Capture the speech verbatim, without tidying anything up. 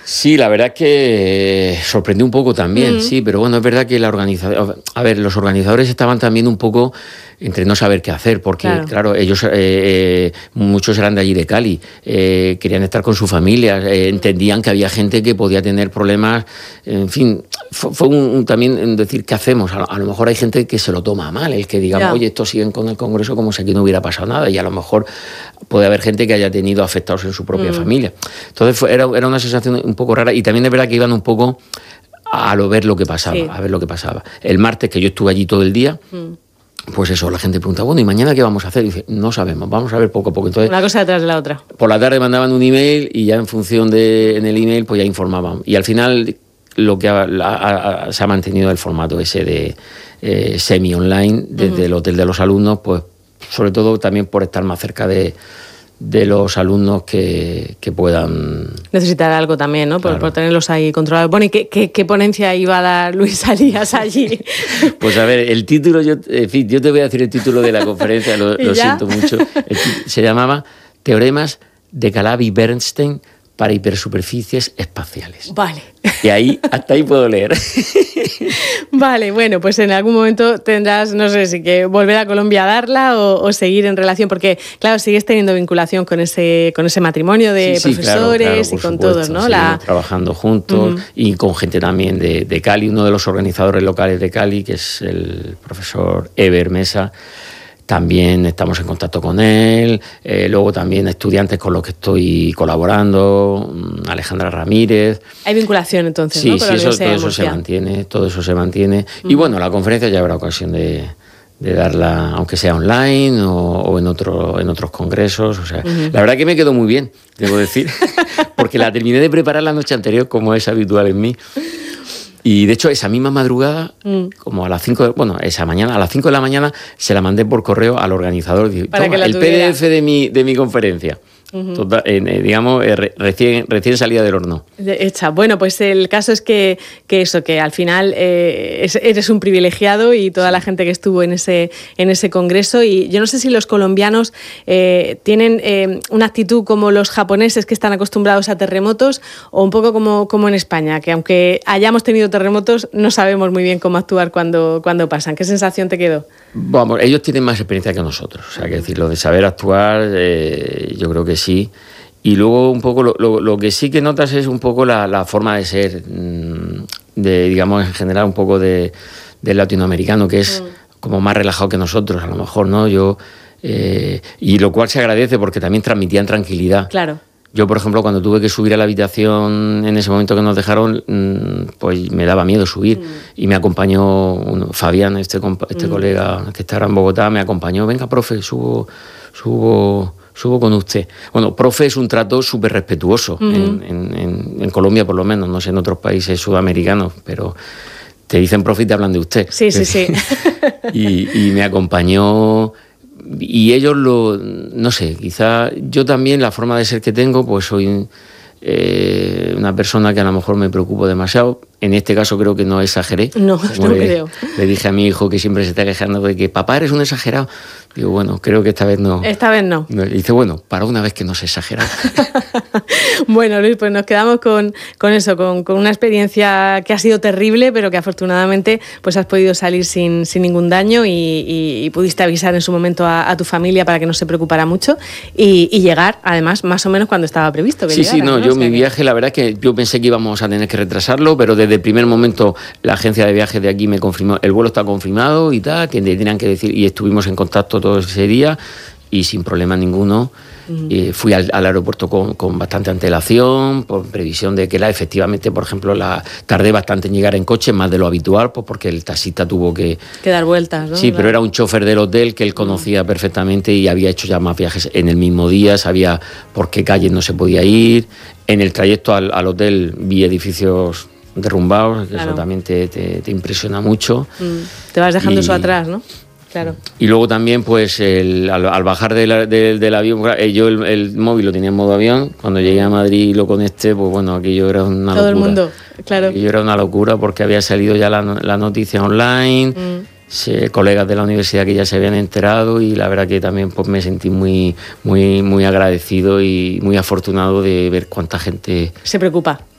Sí, la verdad es que sorprendió un poco también, mm. sí, pero bueno, es verdad que la organización, a ver, los organizadores estaban también un poco entre no saber qué hacer, porque claro, claro ellos, eh, eh, muchos eran de allí de Cali, eh, querían estar con su familia, eh, entendían que había gente que podía tener problemas, en fin, fue, fue un, un, también decir, ¿qué hacemos? A, a lo mejor hay gente que se lo toma mal, el que digamos, yeah. oye, estos siguen con el Congreso como si aquí no hubiera pasado nada, y a lo mejor puede haber gente que haya tenido afectados en su propia mm. familia. Entonces fue, era, era una sensación un poco rara, y también es verdad que iban un poco a lo ver lo que pasaba, sí. a ver lo que pasaba. El martes, que yo estuve allí todo el día, mm. pues eso, la gente pregunta, bueno, ¿y mañana qué vamos a hacer? Y dice, no sabemos, vamos a ver poco a poco. Entonces, una cosa detrás de la otra. Por la tarde mandaban un email y ya en función de en el email pues ya informaban. Y al final lo que ha, ha, ha, se ha mantenido el formato ese de eh, semi-online desde uh-huh. el hotel de los alumnos, pues sobre todo también por estar más cerca de de los alumnos que, que puedan... necesitar algo también, ¿no? Por, claro. por tenerlos ahí controlados. Bueno, ¿y qué, qué, qué ponencia iba a dar Luis Alías allí? Pues a ver, el título, yo, en fin, yo te voy a decir el título de la conferencia, lo, lo siento mucho. El, se llamaba Teoremas de Calabi-Bernstein para hipersuperficies espaciales. Vale. Y ahí, hasta ahí puedo leer. Vale, bueno, pues en algún momento tendrás, no sé si que volver a Colombia a darla o, o seguir en relación, porque claro, sigues teniendo vinculación con ese con ese matrimonio de sí, sí, profesores claro, claro, y con supuesto, todos, ¿no? La... trabajando juntos uh-huh. y con gente también de, de Cali, uno de los organizadores locales de Cali, que es el profesor Eber Mesa. También estamos en contacto con él, eh, luego también estudiantes con los que estoy colaborando, Alejandra Ramírez. Hay vinculación entonces, sí, ¿no? Sí, sí, eso, todo eso se mantiene, todo eso se mantiene. Uh-huh. Y bueno, la conferencia ya habrá ocasión de, de darla, aunque sea online o, o en, otro, en otros congresos. O sea, uh-huh. la verdad que me quedó muy bien, debo decir, porque la terminé de preparar la noche anterior, como es habitual en mí. Y de hecho, esa misma madrugada, mm. como a las cinco, bueno, esa mañana, a las cinco de la mañana, se la mandé por correo al organizador. Dije, Para toma, que la el tuviera. P D F de mi, de mi conferencia. Uh-huh. Total, eh, digamos, eh, recién, recién salida del horno. Hecha. Bueno, pues el caso es que, que eso, que al final eh, eres un privilegiado y toda la gente que estuvo en ese, en ese congreso. Y yo no sé si los colombianos eh, tienen eh, una actitud como los japoneses que están acostumbrados a terremotos o un poco como, como en España, que aunque hayamos tenido terremotos no sabemos muy bien cómo actuar cuando, cuando pasan. ¿Qué sensación te quedó? Vamos, ellos tienen más experiencia que nosotros. O sea, que decir, lo de saber actuar, eh, yo creo que sí. Y luego un poco lo, lo, lo que sí que notas es un poco la, la forma de ser, de, digamos, en general un poco de, del latinoamericano, que es mm. como más relajado que nosotros, a lo mejor, ¿no? Yo eh, y lo cual se agradece porque también transmitían tranquilidad. Claro. Yo, por ejemplo, cuando tuve que subir a la habitación en ese momento que nos dejaron, pues me daba miedo subir. Mm. Y me acompañó uno, Fabián, este, este mm. colega que está ahora en Bogotá, me acompañó. Venga, profe, subo, subo, subo con usted. Bueno, profe es un trato súper respetuoso, mm. en, en, en Colombia por lo menos, no sé en otros países sudamericanos, pero te dicen profe y te hablan de usted. Sí, sí, sí. y, y me acompañó... Y ellos lo, no sé, quizá yo también la forma de ser que tengo, pues soy eh, una persona que a lo mejor me preocupo demasiado. En este caso creo que no exageré. No, no le, creo. Le dije a mi hijo que siempre se está quejando de que papá eres un exagerado. Digo, bueno, creo que esta vez no. Esta vez no. no. Y dice, bueno, para una vez que no se exagera. Bueno, Luis, pues nos quedamos con, con eso, con, con una experiencia que ha sido terrible, pero que afortunadamente pues has podido salir sin, sin ningún daño y, y, y pudiste avisar en su momento a, a tu familia para que no se preocupara mucho y, y llegar, además, más o menos cuando estaba previsto que Sí, llegara, sí, no, ¿no? yo O sea mi que... viaje, la verdad es que yo pensé que íbamos a tener que retrasarlo, pero desde el primer momento la agencia de viajes de aquí me confirmó, el vuelo está confirmado y tal, que tenían que decir, y estuvimos en contacto todo ese día y sin problema ninguno. Uh-huh. Eh, fui al, al aeropuerto con, con bastante antelación, por previsión de que la, efectivamente, por ejemplo, la tardé bastante en llegar en coche, más de lo habitual, pues porque el taxista tuvo que... Que dar vueltas, ¿no? Sí, claro. Pero era un chofer del hotel que él conocía uh-huh. perfectamente y había hecho ya más viajes en el mismo día, sabía por qué calles no se podía ir. En el trayecto al, al hotel vi edificios derrumbados, que claro. eso también te, te, te impresiona mucho. Mm. Te vas dejando y... eso atrás, ¿no? Claro. Y luego también, pues, el, al, al bajar de la, de, del avión, yo el, el móvil lo tenía en modo avión, cuando llegué a Madrid y lo conecté, pues bueno, aquello era una Todo locura. Todo el mundo, claro. Aquello era una locura porque había salido ya la, la noticia online, mm. se, colegas de la universidad que ya se habían enterado y la verdad que también pues me sentí muy, muy, muy agradecido y muy afortunado de ver cuánta gente... Se preocupa.